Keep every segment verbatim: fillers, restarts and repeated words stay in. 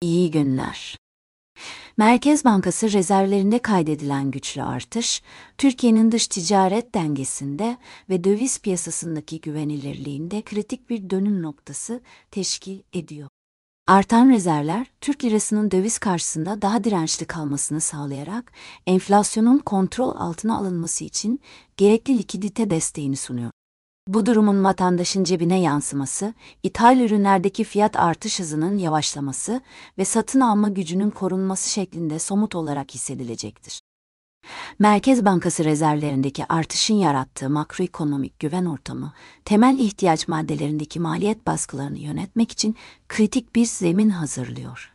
İyi günler. Merkez Bankası rezervlerinde kaydedilen güçlü artış, Türkiye'nin dış ticaret dengesinde ve döviz piyasasındaki güvenilirliğinde kritik bir dönüm noktası teşkil ediyor. Artan rezervler, Türk lirasının döviz karşısında daha dirençli kalmasını sağlayarak enflasyonun kontrol altına alınması için gerekli likidite desteğini sunuyor. Bu durumun vatandaşın cebine yansıması, ithal ürünlerdeki fiyat artış hızının yavaşlaması ve satın alma gücünün korunması şeklinde somut olarak hissedilecektir. Merkez Bankası rezervlerindeki artışın yarattığı makroekonomik güven ortamı, temel ihtiyaç maddelerindeki maliyet baskılarını yönetmek için kritik bir zemin hazırlıyor.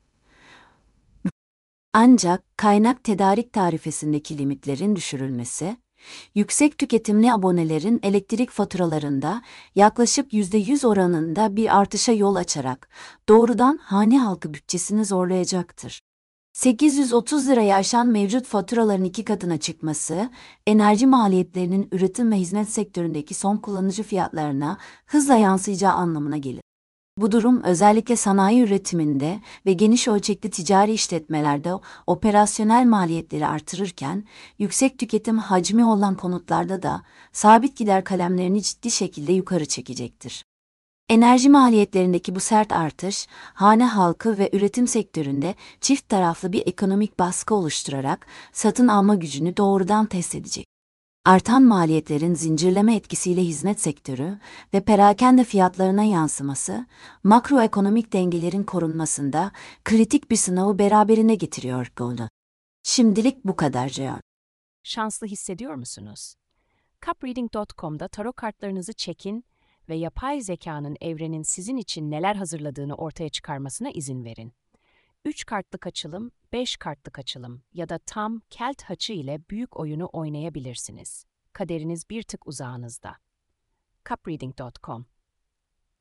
Ancak kaynak tedarik tarifesindeki limitlerin düşürülmesi, yüksek tüketimli abonelerin elektrik faturalarında yaklaşık yüzde yüz oranında bir artışa yol açarak doğrudan hane halkı bütçesini zorlayacaktır. sekiz yüz otuz lirayı aşan mevcut faturaların iki katına çıkması, enerji maliyetlerinin üretim ve hizmet sektöründeki son kullanıcı fiyatlarına hızla yansıyacağı anlamına gelir. Bu durum özellikle sanayi üretiminde ve geniş ölçekli ticari işletmelerde operasyonel maliyetleri artırırken, yüksek tüketim hacmi olan konutlarda da sabit gider kalemlerini ciddi şekilde yukarı çekecektir. Enerji maliyetlerindeki bu sert artış, hane halkı ve üretim sektöründe çift taraflı bir ekonomik baskı oluşturarak satın alma gücünü doğrudan test edecek. Artan maliyetlerin zincirleme etkisiyle hizmet sektörü ve perakende fiyatlarına yansıması, makroekonomik dengelerin korunmasında kritik bir sınavı beraberine getiriyor Golden. Şimdilik bu kadar Ceyhan. Şanslı hissediyor musunuz? Cupreading nokta com'da tarot kartlarınızı çekin ve yapay zekanın evrenin sizin için neler hazırladığını ortaya çıkarmasına izin verin. üç kartlık açılım, beş kartlık açılım ya da tam kelt haçı ile büyük oyunu oynayabilirsiniz. Kaderiniz bir tık uzağınızda. Cupreading nokta com